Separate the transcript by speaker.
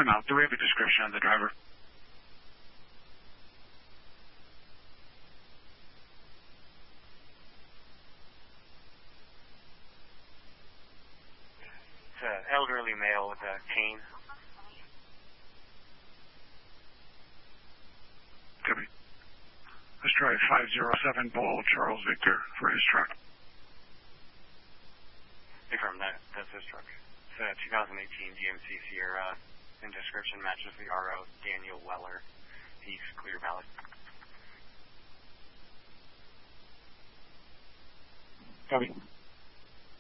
Speaker 1: I'm out. Do we have a description of the driver?
Speaker 2: It's an elderly male with a cane.
Speaker 1: Copy. Let's try 507 Bull Charles Victor for his truck.
Speaker 2: Confirm that's his truck. It's a 2018 GMC Sierra, and description matches the RO Daniel Weller, East Clear Valley.
Speaker 1: Copy.